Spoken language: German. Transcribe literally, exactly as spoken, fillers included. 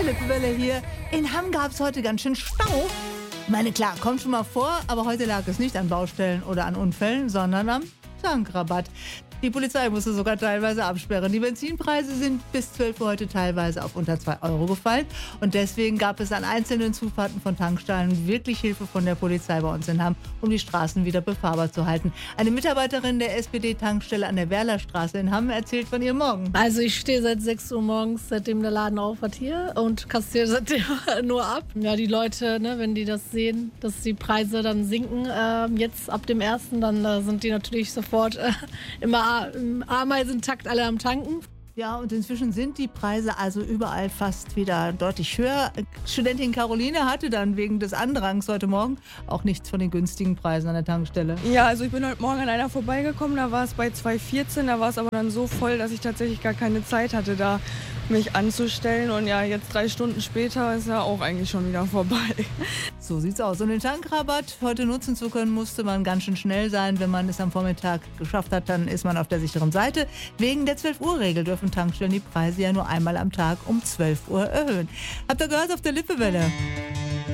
Lippewelle hier. In Hamm gab es heute ganz schön Stau. Ich meine, klar, kommt schon mal vor, aber heute lag es nicht an Baustellen oder an Unfällen, sondern am Tankrabatt. Die Polizei musste sogar teilweise absperren. Die Benzinpreise sind bis zwölf Uhr heute teilweise auf unter zwei Euro gefallen. Und deswegen gab es an einzelnen Zufahrten von Tankstellen wirklich Hilfe von der Polizei bei uns in Hamm, um die Straßen wieder befahrbar zu halten. Eine Mitarbeiterin der S P D-Tankstelle an der Werlerstraße in Hamm erzählt von ihrem Morgen. Also ich stehe seit sechs Uhr morgens, seitdem der Laden auf hat hier und kassiere seitdem nur ab. Ja, die Leute, ne, wenn die das sehen, dass die Preise dann sinken, äh, jetzt ab dem ersten, dann äh, sind die natürlich sofort äh, immer im Ameisentakt alle am Tanken. Ja, und inzwischen sind die Preise also überall fast wieder deutlich höher. Studentin Caroline hatte dann wegen des Andrangs heute Morgen auch nichts von den günstigen Preisen an der Tankstelle. Ja, also ich bin heute Morgen an einer vorbeigekommen, da war es bei zwei vierzehn, da war es aber dann so voll, dass ich tatsächlich gar keine Zeit hatte, da mich anzustellen. Und ja, jetzt drei Stunden später ist ja auch eigentlich schon wieder vorbei. So sieht's aus. Und den Tankrabatt heute nutzen zu können, musste man ganz schön schnell sein. Wenn man es am Vormittag geschafft hat, dann ist man auf der sicheren Seite. Wegen der zwölf Uhr Regel dürfen Tankstellen die Preise ja nur einmal am Tag um zwölf Uhr erhöhen. Habt ihr gehört auf der Lippewelle?